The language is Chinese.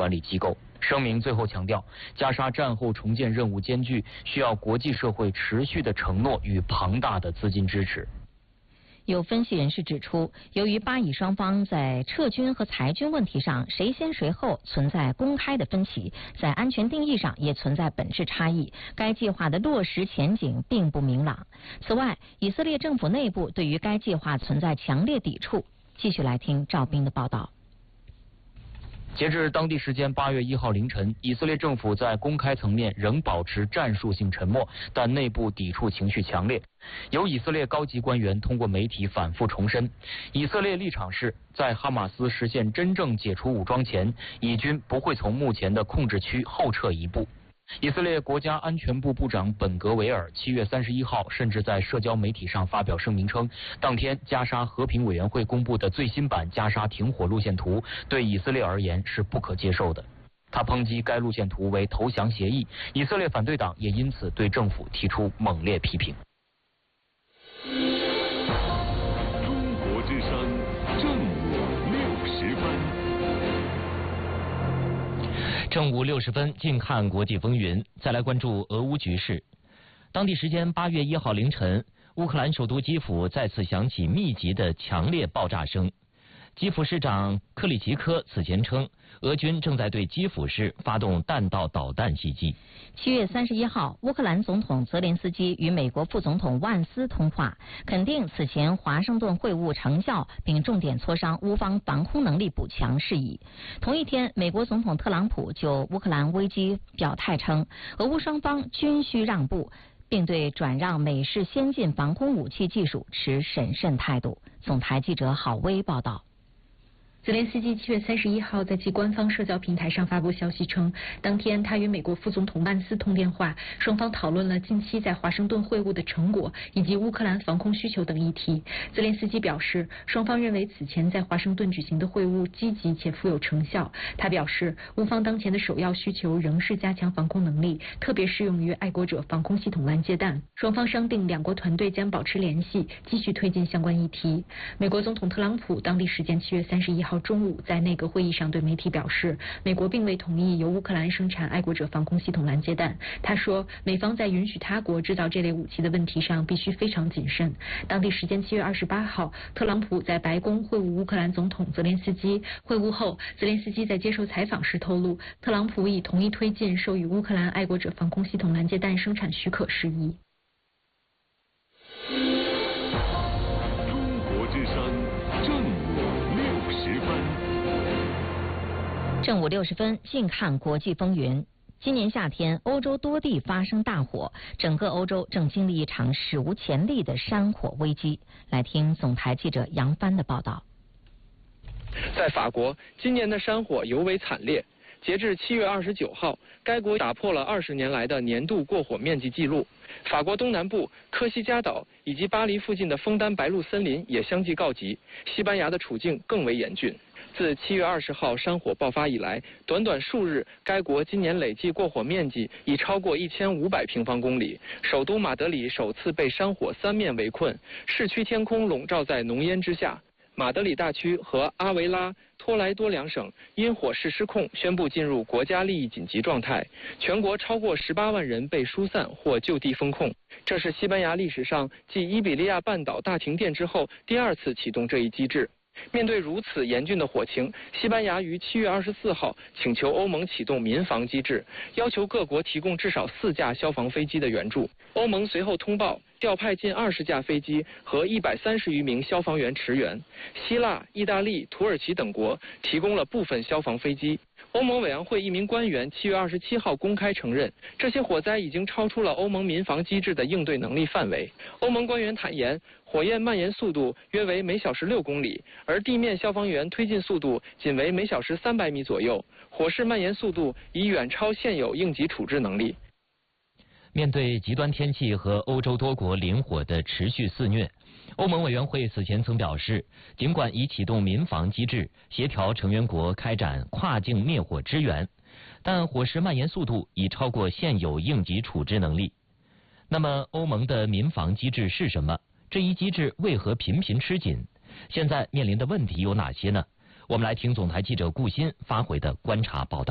管理机构。声明最后强调，加沙战后重建任务艰巨，需要国际社会持续的承诺与庞大的资金支持。 有分析人士指出，由于巴以双方在撤军和裁军问题上谁先谁后存在公开的分歧，在安全定义上也存在本质差异，该计划的落实前景并不明朗。此外，以色列政府内部对于该计划存在强烈抵触。继续来听赵斌的报道。 截至当地时间8月1号凌晨，以色列政府在公开层面仍保持战术性沉默，但内部抵触情绪强烈。有以色列高级官员通过媒体反复重申，以色列立场是在哈马斯实现真正解除武装前，以军不会从目前的控制区后撤一步。以色列国家安全部部长本格维尔7月31号甚至在社交媒体上发表声明称，当天加沙和平委员会公布的最新版加沙停火路线图对以色列而言是不可接受的。他抨击该路线图为投降协议，以色列反对党也因此对政府提出猛烈批评。 中国之声正午60分。 正午60分，近看国际风云。再来关注俄乌局势。当地时间8月1号凌晨，乌克兰首都基辅再次响起密集的强烈爆炸声。基辅市长克里奇科此前称，俄军正在对基辅市发动弹道导弹袭击。 7月31号，乌克兰总统泽连斯基与美国副总统万斯通话，肯定此前华盛顿会晤成效，并重点磋商乌方防空能力补强事宜。同一天，美国总统特朗普就乌克兰危机表态称，俄乌双方均需让步，并对转让美式先进防空武器技术持审慎态度。总台记者郝薇报道。 泽连斯基7月31号在其官方社交平台上发布消息称，当天他与美国副总统万斯通电话，双方讨论了近期在华盛顿会晤的成果以及乌克兰防空需求等议题。泽连斯基表示，双方认为此前在华盛顿举行的会晤积极且富有成效。他表示，乌方当前的首要需求仍是加强防空能力，特别适用于爱国者防空系统拦截弹。双方商定，两国团队将保持联系，继续推进相关议题。美国总统特朗普当地时间7月31号中午在内阁会议上对媒体表示，美国并未同意由乌克兰生产爱国者防空系统拦截弹。他说，美方在允许他国制造这类武器的问题上必须非常谨慎。当地时间7月28号，特朗普在白宫会晤乌克兰总统泽连斯基。会晤后，泽连斯基在接受采访时透露，特朗普已同意推进授予乌克兰爱国者防空系统拦截弹生产许可事宜。 中国之声正正午60分，近看国际风云。今年夏天，欧洲多地发生大火，整个欧洲正经历一场史无前例的山火危机。来听总台记者杨帆的报道。 在法国，今年的山火尤为惨烈。截至7月29号，该国打破了20年来的年度过火面积纪录。法国东南部科西嘉岛以及巴黎附近的枫丹白露森林也相继告急，西班牙的处境更为严峻。自7月20号山火爆发以来，短短数日，该国今年累计过火面积已超过1500平方公里。首都马德里首次被山火三面围困，市区天空笼罩在浓烟之下。马德里大区和阿维拉、托莱多两省因火势失控，宣布进入国家利益紧急状态。全国超过18万人被疏散或就地封控。这是西班牙历史上继伊比利亚半岛大停电之后第2次启动这一机制。面对如此严峻的火情，西班牙于7月24号请求欧盟启动民防机制，要求各国提供至少4架消防飞机的援助。欧盟随后通报调派近20架飞机和130余名消防员驰援。希腊、意大利、土耳其等国提供了部分消防飞机。欧盟委员会一名官员7月27号公开承认，这些火灾已经超出了欧盟民防机制的应对能力范围。欧盟官员坦言，火焰蔓延速度约为每小时6公里，而地面消防员推进速度仅为每小时300米左右，火势蔓延速度已远超现有应急处置能力。 面对极端天气和欧洲多国林火的持续肆虐，欧盟委员会此前曾表示，尽管已启动民防机制，协调成员国开展跨境灭火支援，但火势蔓延速度已超过现有应急处置能力。那么，欧盟的民防机制是什么？这一机制为何频频吃紧？现在面临的问题有哪些呢？我们来听总台记者顾鑫发回的观察报道。